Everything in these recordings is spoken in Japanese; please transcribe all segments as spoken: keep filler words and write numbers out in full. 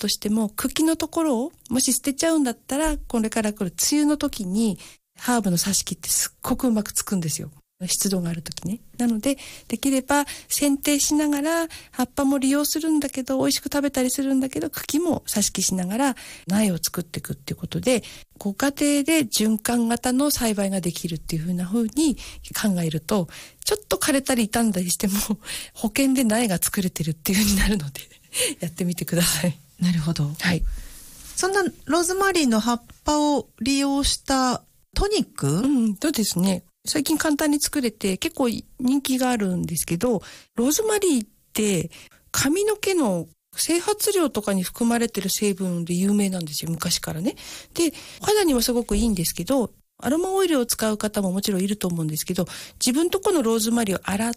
としても、茎のところをもし捨てちゃうんだったら、これから来る梅雨の時にハーブの挿し木ってすっごくうまくつくんですよ。湿度がある時ね。なのでできれば剪定しながら葉っぱも利用するんだけど、美味しく食べたりするんだけど、茎も挿し木しながら苗を作っていくっていうことで、ご家庭で循環型の栽培ができるっていう風な風に考えると、ちょっと枯れたり傷んだりしても保険で苗が作れてるっていう風になるのでやってみてください。 なるほど。 はい。 そんなローズマリーの葉っぱを利用したトニック？ うん、そうですね。最近簡単に作れて結構人気があるんですけど、ローズマリーって髪の毛の整髪料とかに含まれてる成分で有名なんですよ、昔からね。で、お肌にもすごくいいんですけど、アロマオイルを使う方ももちろんいると思うんですけど、自分とこのローズマリーを洗って、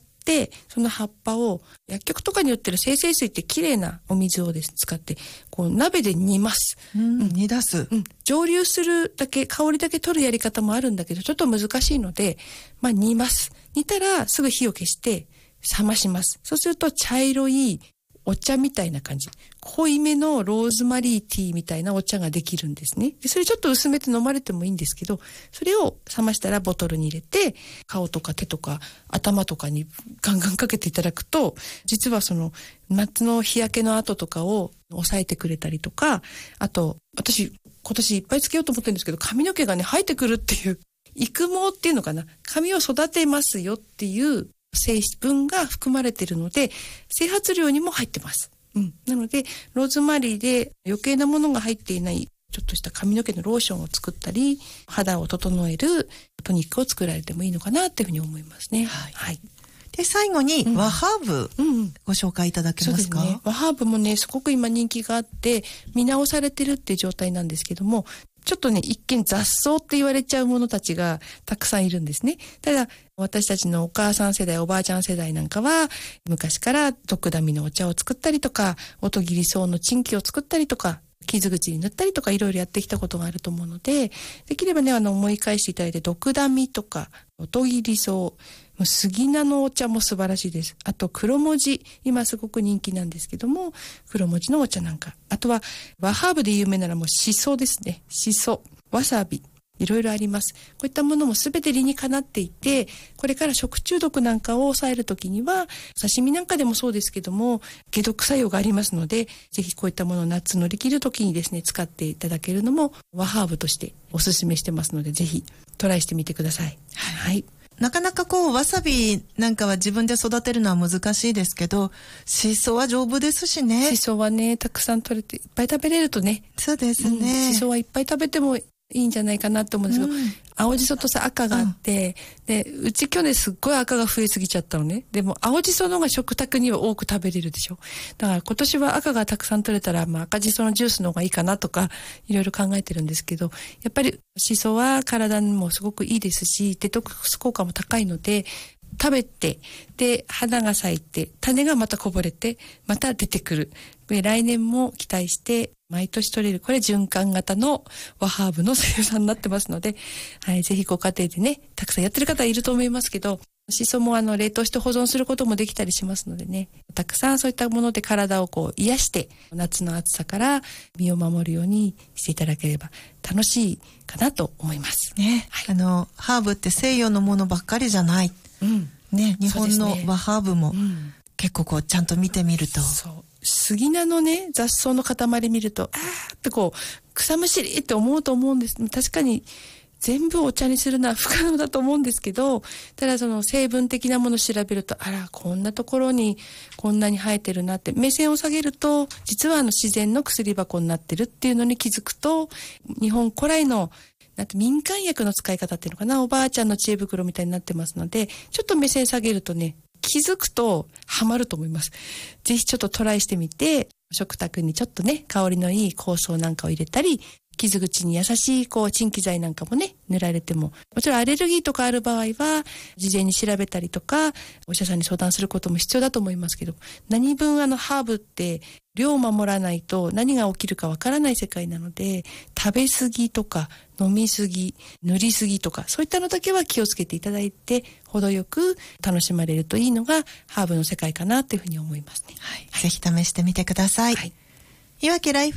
その葉っぱを薬局とかに売ってる精製水って綺麗なお水をです使ってこう鍋で煮ます。 うん、うん、煮出す、 うん。蒸留するだけ、香りだけ取るやり方もあるんだけど、ちょっと難しいので、まあ煮ます。煮たらすぐ火を消して冷まします。そうすると茶色いお茶みたいな感じ、濃いめのローズマリーティーみたいなお茶ができるんですね。でそれちょっと薄めて飲まれてもいいんですけど、それを冷ましたらボトルに入れて、顔とか手とか頭とかにガンガンかけていただくと、実はその夏の日焼けの跡とかを抑えてくれたりとか、あと私今年いっぱいつけようと思ってるんですけど、髪の毛がね生えてくるっていう育毛っていうのかな、髪を育てますよっていう成分が含まれているので、整髪料にも入ってます。うん。なのでローズマリーで余計なものが入っていないちょっとした髪の毛のローションを作ったり、肌を整えるトニックを作られてもいいのかなっていうふうに思いますね。 はい。 はい、 で最後に和ハーブ、うん、ご紹介いただけますか？ そうですね。和ハーブもねすごく今人気があって見直されてるっていう状態なんですけども、ちょっとね一見雑草って言われちゃうものたちがたくさんいるんですね。ただ私たちのお母さん世代おばあちゃん世代なんかは昔からドクダミのお茶を作ったりとか、音切り草のチンキを作ったりとか、傷口に塗ったりとかいろいろやってきたことがあると思うので、できればねあの思い返していただいて、ドクダミとか音切り草、杉菜のお茶も素晴らしいです。あと黒文字、今すごく人気なんですけども、黒文字のお茶なんか、あとは和ハーブで有名ならもうシソですね。シソ、わさび、いろいろあります。こういったものもすべて理にかなっていて、これから食中毒なんかを抑えるときには、刺身なんかでもそうですけども解毒作用がありますので、ぜひこういったものを夏乗り切るときにですね使っていただけるのも和ハーブとしておすすめしてますので、ぜひトライしてみてください。はい、はい。 なかなかこうわさびなんかは自分で育てるのは難しいですけど、シソは丈夫ですしね。 シソはねたくさん取れていっぱい食べれるとね。 そうですね、うん、 シソはいっぱい食べてもいいんじゃないかなと思うんですけど、うん、青じそとさ赤があって、うん、でうち去年すっごい赤が増えすぎちゃったのね。でも青じその方が食卓には多く食べれるでしょ。だから今年は赤がたくさん取れたら、まあ、赤じそのジュースの方がいいかなとかいろいろ考えてるんですけど、やっぱりシソは体にもすごくいいですし、デトックス効果も高いので、食べて、で花が咲いて種がまたこぼれてまた出てくる。で来年も期待して毎年取れる、これ循環型の和ハーブの生産になってますので、はい、ぜひご家庭でねたくさんやってる方いると思いますけど、シソもあの冷凍して保存することもできたりしますのでね、たくさんそういったもので体をこう癒して夏の暑さから身を守るようにしていただければ楽しいかなと思いますね。はい、あのハーブって西洋のものばっかりじゃない、うんね、日本の和ハーブも、ね、うん、結構こうちゃんと見てみると、 そう杉菜のね雑草の塊見るとあーってこう草むしりって思うと思うんです。確かに全部お茶にするのは不可能だと思うんですけど、ただその成分的なものを調べると、あらこんなところにこんなに生えてるなって目線を下げると、実はあの自然の薬箱になってるっていうのに気づくと、日本古来のなんて民間薬の使い方っていうのかな、おばあちゃんの知恵袋みたいになってますので、ちょっと目線下げるとね気づくとハマると思います。ぜひちょっとトライしてみて、食卓にちょっとね香りのいい香草なんかを入れたり、傷口に優しいこう鎮気剤なんかもね塗られても、もちろんアレルギーとかある場合は事前に調べたりとかお医者さんに相談することも必要だと思いますけど、何分あのハーブって量を守らないと何が起きるかわからない世界なので、食べ過ぎとか飲み過ぎ塗り過ぎとかそういったのだけは気をつけていただいて、程よく楽しまれるといいのがハーブの世界かなというふうに思いますね。 はいはい、ぜひ試してみてください。はい、いわきライフ